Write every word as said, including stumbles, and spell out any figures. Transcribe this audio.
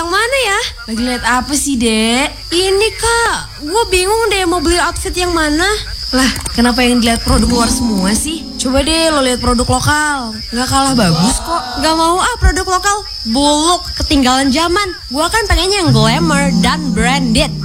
mana ya? Lagi lihat apa sih, Dek? Ini kak, gue bingung deh mau beli outfit yang mana. Lah, kenapa yang dilihat produk luar semua sih? Coba deh lo lihat produk lokal. Nggak kalah bagus kok. Gak mau ah produk lokal. Buluk, ketinggalan zaman. Gue kan pengennya yang glamour dan branded.